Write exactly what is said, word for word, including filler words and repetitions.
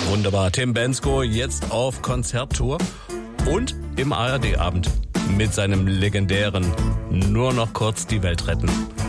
Wunderbar. Tim Bendzko jetzt auf Konzerttour und im A R D-Abend mit seinem legendären Nur noch kurz die Welt retten.